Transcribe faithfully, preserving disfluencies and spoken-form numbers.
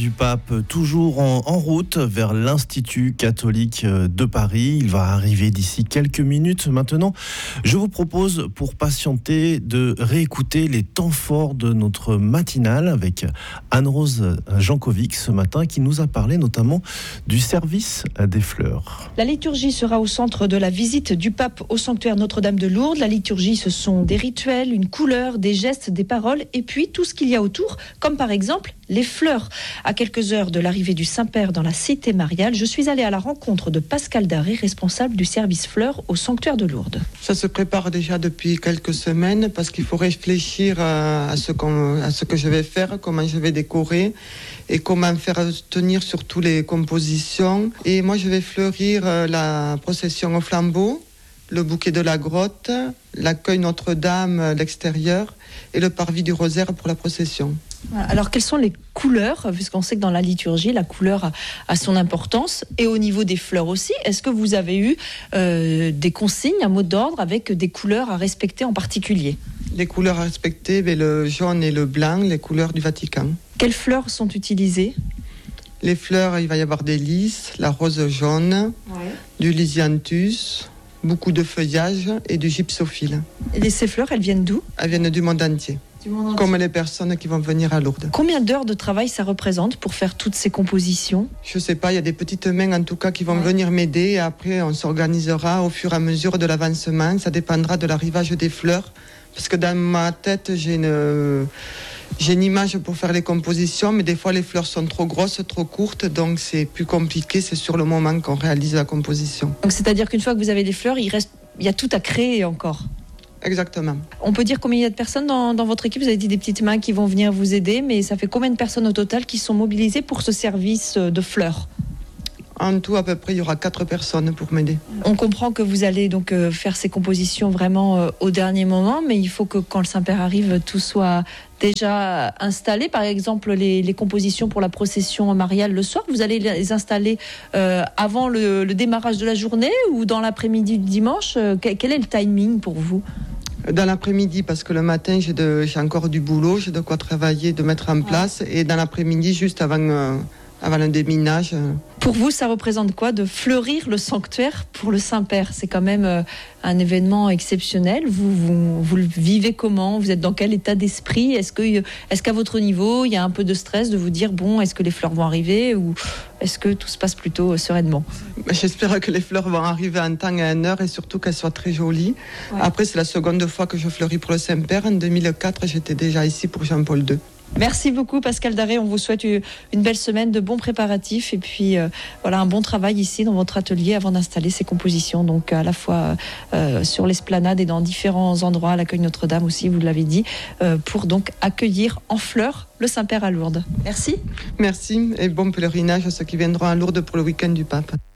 Du pape, toujours en, en route vers l'Institut catholique de Paris. Il va arriver d'ici quelques minutes. Maintenant, je vous propose, pour patienter, de réécouter les temps forts de notre matinale avec Anne-Rose Jankovic ce matin, qui nous a parlé notamment du service des fleurs. La liturgie sera au centre de la visite du pape au sanctuaire Notre-Dame de Lourdes. La liturgie, ce sont des rituels, une couleur, des gestes, des paroles et puis tout ce qu'il y a autour, comme par exemple les fleurs. À quelques heures de l'arrivée du Saint-Père dans la cité mariale, je suis allée à la rencontre de Pascal Daré, responsable du service fleurs au sanctuaire de Lourdes. Ça se prépare déjà depuis quelques semaines parce qu'il faut réfléchir à ce, qu'on, à ce que je vais faire, comment je vais décorer et comment faire tenir surtout les compositions. Et moi, je vais fleurir la procession au flambeau, le bouquet de la grotte, l'accueil Notre-Dame, l'extérieur et le parvis du rosaire pour la procession. Alors, quelles sont les couleurs, puisqu'on sait que dans la liturgie, la couleur a, a son importance, et au niveau des fleurs aussi. Est-ce que vous avez eu euh, des consignes, un mot d'ordre avec des couleurs à respecter en particulier ? Les couleurs à respecter, mais le jaune et le blanc, les couleurs du Vatican. Quelles fleurs sont utilisées ? Les fleurs, il va y avoir des lys, la rose jaune, ouais. Du lisianthus, beaucoup de feuillage et du gypsophile. Et ces fleurs, elles viennent d'où ? Elles viennent du monde entier. Du monde entier. Comme les personnes qui vont venir à Lourdes. Combien d'heures de travail ça représente pour faire toutes ces compositions ? Je ne sais pas, il y a des petites mains en tout cas qui vont ouais. venir m'aider et après on s'organisera au fur et à mesure de l'avancement. Ça dépendra de l'arrivage des fleurs parce que dans ma tête j'ai une, j'ai une image pour faire les compositions mais des fois les fleurs sont trop grosses, trop courtes donc c'est plus compliqué, c'est sur le moment qu'on réalise la composition. Donc c'est-à-dire qu'une fois que vous avez les fleurs, il reste, il y a tout à créer encore ? Exactement. On peut dire combien il y a de personnes dans, dans votre équipe ? Vous avez dit des petites mains qui vont venir vous aider, mais ça fait combien de personnes au total qui sont mobilisées pour ce service de fleurs ? En tout, à peu près, il y aura quatre personnes pour m'aider. On comprend que vous allez donc euh, faire ces compositions vraiment euh, au dernier moment, mais il faut que quand le Saint-Père arrive, tout soit déjà installé. Par exemple, les, les compositions pour la procession mariale le soir, vous allez les installer euh, avant le, le démarrage de la journée ou dans l'après-midi du dimanche ? Quel est le timing pour vous ? Dans l'après-midi, parce que le matin, j'ai, de, j'ai encore du boulot, j'ai de quoi travailler, de mettre en place. Et dans l'après-midi, juste avant, euh, avant le déminage. Euh... Pour vous, ça représente quoi de fleurir le sanctuaire pour le Saint-Père ? C'est quand même euh, un événement exceptionnel. Vous, vous, vous le vivez comment ? Vous êtes dans quel état d'esprit ? Est-ce que, est-ce qu'à votre niveau, il y a un peu de stress de vous dire, bon, est-ce que les fleurs vont arriver ou est-ce que tout se passe plutôt euh, sereinement ? J'espère que les fleurs vont arriver en temps et en heure et surtout qu'elles soient très jolies. Ouais. Après, c'est la seconde fois que je fleuris pour le Saint-Père. En deux mille quatre, j'étais déjà ici pour Jean-Paul deux. Merci beaucoup Pascal Daré, on vous souhaite une belle semaine de bons préparatifs et puis euh, voilà un bon travail ici dans votre atelier avant d'installer ces compositions, donc à la fois euh, sur l'esplanade et dans différents endroits, à l'accueil Notre-Dame aussi, vous l'avez dit, euh, pour donc accueillir en fleurs le Saint-Père à Lourdes. Merci. Merci et bon pèlerinage à ceux qui viendront à Lourdes pour le week-end du Pape.